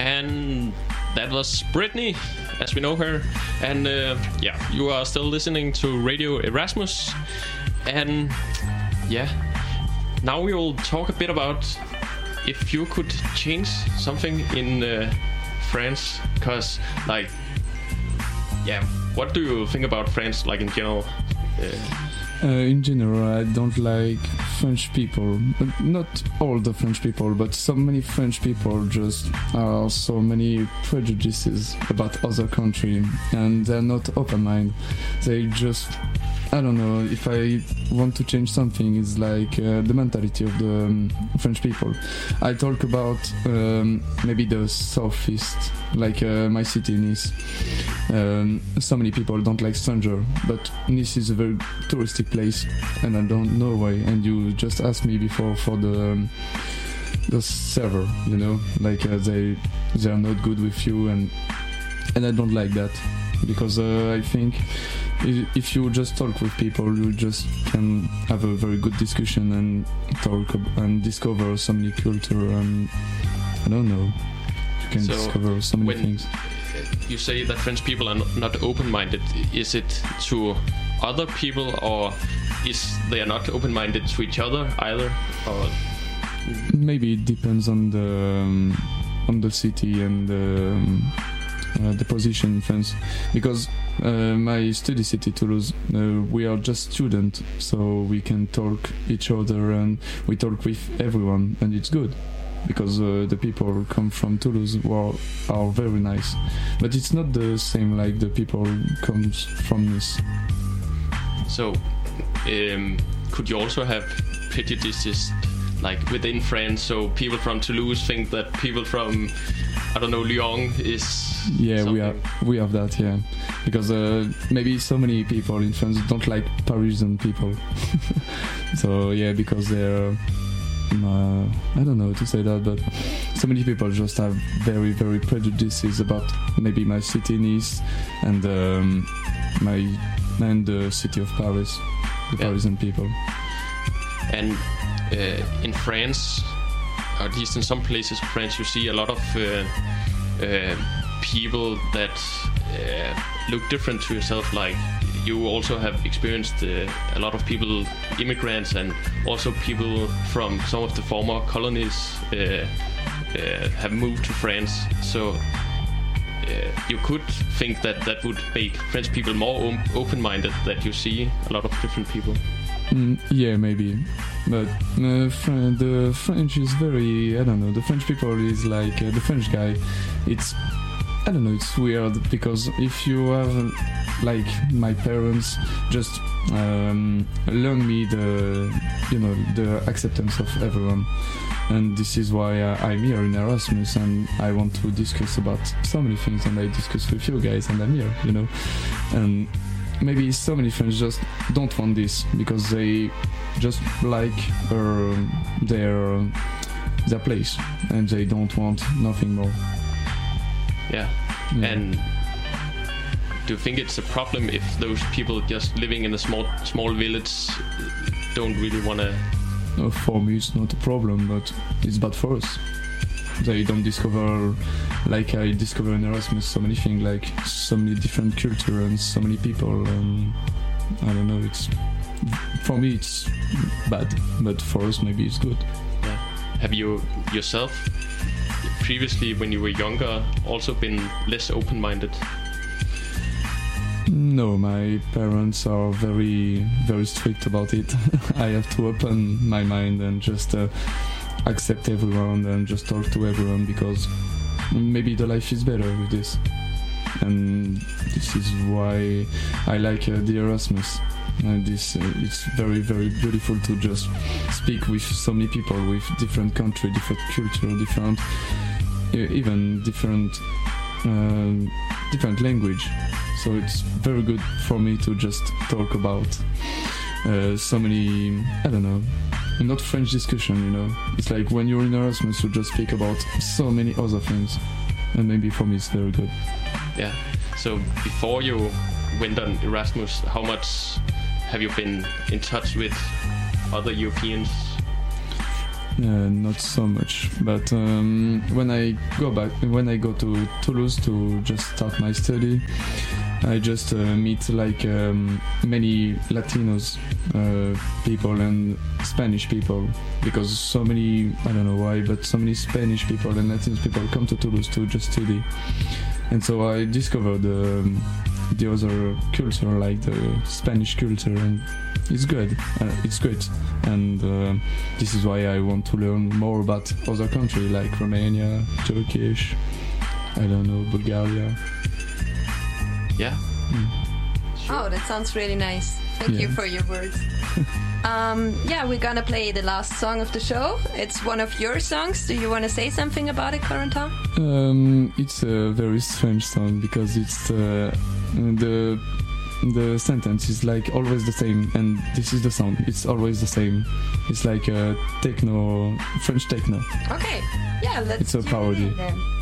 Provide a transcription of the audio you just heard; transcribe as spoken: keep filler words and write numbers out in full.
And that was Brittany, as we know her. And uh, yeah, you are still listening to Radio Erasmus. And yeah, now we will talk a bit about if you could change something in uh, France. Because, like, yeah, what do you think about France, like, in general? Uh, Uh, in general, I don't like French people. But not all the French people, but so many French people just are so many prejudices about other country, and they're not open-minded. They just, I don't know, if I want to change something, it's like uh, the mentality of the um, French people. I talk about um, maybe the southeast, like uh, my city, Nice. Um, so many people don't like stranger, but Nice is a very touristic place, and I don't know why. And you just asked me before for the um, the server, you know, like uh, they they are not good with you, and and I don't like that, because uh, I think if you just talk with people, you just can have a very good discussion and talk and discover so many culture, and I don't know, you can so discover so many things. You say that French people are not open-minded. Is it to other people, or is they are not open-minded to each other either? Or maybe it depends on the um, on the city and the, um, uh, the position in France. Because uh, my study city, Toulouse, uh, we are just students, so we can talk each other and we talk with everyone, and it's good. Because uh, the people who come from Toulouse are, are very nice, but it's not the same like the people who comes from Nice. So, um, could you also have prejudices like within France? So people from Toulouse think that people from, I don't know, Lyon is. Yeah, something. we have we have that. Yeah, because uh, maybe so many people in France don't like Parisian people. So yeah, because they're. Uh, I don't know how to say that, but so many people just have very, very prejudices about maybe my city, Nice, and um, my and the city of Paris, the yeah. Parisian people. And uh, in France, or at least in some places of France, you see a lot of uh, uh, people that uh, look different to yourself, like. You also have experienced uh, a lot of people, immigrants, and also people from some of the former colonies uh, uh, have moved to France. So uh, you could think that that would make French people more op- open-minded, that you see a lot of different people. Mm, yeah, maybe. But uh, fr- the French is very, I don't know, the French people is like uh, the French guy. It's, I don't know, it's weird, because if you have, like, my parents just um, learn me the, you know, the acceptance of everyone. And this is why uh, I'm here in Erasmus, and I want to discuss about so many things, and I discuss with you guys, and I'm here, you know. And maybe so many friends just don't want this, because they just like uh, their, their place, and they don't want nothing more. Yeah. yeah. And do you think it's a problem if those people just living in a small small village don't really want to? Uh, for me, it's not a problem, but it's bad for us. They don't discover, like I discover in Erasmus, so many things, like so many different culture and so many people. And I don't know. It's for me, it's bad, but for us, maybe it's good. Yeah. Have you yourself? Previously, when you were younger, also been less open-minded? No, my parents are very, very strict about it. I have to open my mind and just uh, accept everyone and just talk to everyone, because maybe the life is better with this. And this is why I like uh, the Erasmus. And this, uh, it's very, very beautiful to just speak with so many people with different country, different culture, different, uh, even different, uh, different language. So it's very good for me to just talk about uh, so many, I don't know, not French discussion, you know. It's like when you're in Erasmus, you just speak about so many other things. And maybe for me it's very good. Yeah. So before you went on Erasmus, how much have you been in touch with other Europeans? Uh, not so much, but um, when I go back, when I go to Toulouse to just start my study, I just uh, meet like um, many Latinos uh, people and Spanish people, because so many, I don't know why, but so many Spanish people and Latino people come to Toulouse to just study, and so I discovered um, the other culture, like the Spanish culture, and it's good. Uh, it's great, and uh, this is why I want to learn more about other countries like Romania, Turkish, I don't know, Bulgaria. Yeah. Mm. Sure. Oh, that sounds really nice. Thank Yeah. you for your words. um, yeah, we're gonna play the last song of the show. It's one of your songs. Do you want to say something about it, Corentin? Um, it's a very strange song because it's uh, the the sentence is like always the same, and this is the song. It's always the same. It's like a techno, French techno. Okay. Yeah, let's It's a tune parody. in then.